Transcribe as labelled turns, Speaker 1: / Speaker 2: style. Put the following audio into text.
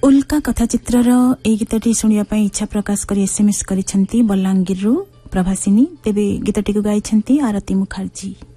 Speaker 1: उल्का कथाचित्रर ए गीतटी शुणिया इच्छा प्रकाश कर एसएमएस करिसेंती बलांगीरु प्रभासिनी। तेबे गीतटी को गाइछंती आरती मुखर्जी।